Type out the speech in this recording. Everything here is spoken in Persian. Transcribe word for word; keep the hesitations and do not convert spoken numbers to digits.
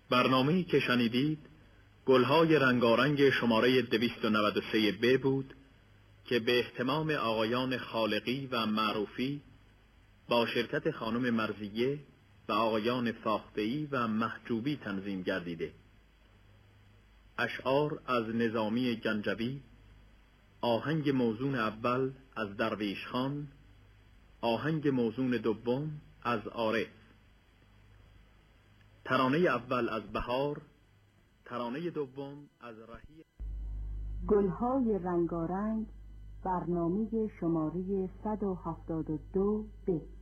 برنامه‌ای که شنیدید گلهای رنگارنگ شماره دویست و نود و سه ب بود که به اهتمام آقایان خالقی و معروفی با شرکت خانم مرضیه و آقایان فاخته‌ای و محجوبی تنظیم گردیده. اشعار از نظامی گنجوی، آهنگ موزون اول از درویش خان، آهنگ موزون دوم از عارف، ترانه اول از بهار، ترانه دوم از رهی. گلهای رنگارنگ، برنامه شماره صد و هفتاد و دو ب.